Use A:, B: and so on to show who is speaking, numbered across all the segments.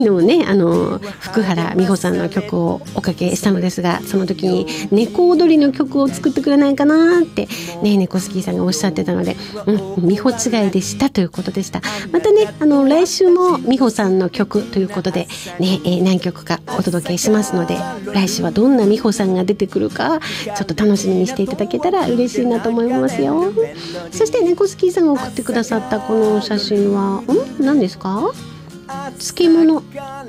A: のね、福原美穂さんの曲をおかけしたのですが、その時に猫踊りの曲を作ってくれないかなってね、猫スキーさんがおっしゃってたので、美穂違いでしたということでした。またね、来週も美穂さんの曲ということでね、何曲かお届けしますので、来週はどんな美穂さんが出てくるかちょっと楽しみにしていただけたら嬉しいなと思いますよ。そして猫スキーさんが送ってくださったこの写真は何ですか？漬物。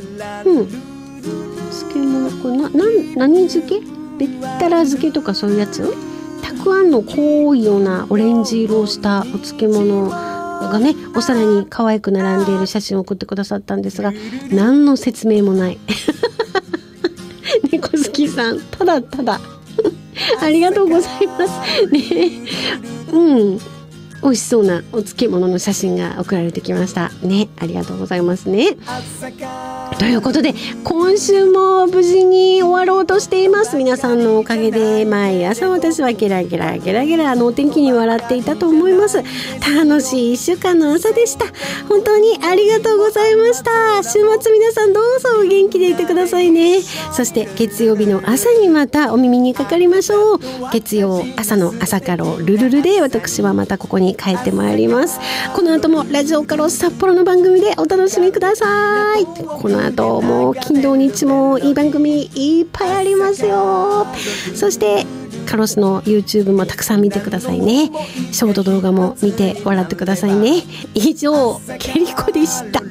A: 漬物、これ何漬け？べったら漬けとかそういうやつ？たくあんの濃いようなオレンジ色をしたお漬物がね、お皿に可愛く並んでいる写真を送ってくださったんですが、何の説明もない猫好きさん、ただただありがとうございますね。美味しそうなお漬物の写真が送られてきましたね。ありがとうございますね。ということで、今週も無事に終わろうとしています。皆さんのおかげで毎朝私はゲラゲラお天気に笑っていたと思います。楽しい1週間の朝でした。本当にありがとうございました。週末皆さんどうぞお元気でいてくださいね。そして月曜日の朝にまたお耳にかかりましょう。月曜朝の朝カロルルルで私はまたここに帰ってまいります。この後もラジオカロ札幌の番組でお楽しみください。この後も金土日もいい番組いっぱいありますよ。そしてカロスの YouTube もたくさん見てくださいね。ショート動画も見て笑ってくださいね。以上、ケリコでした。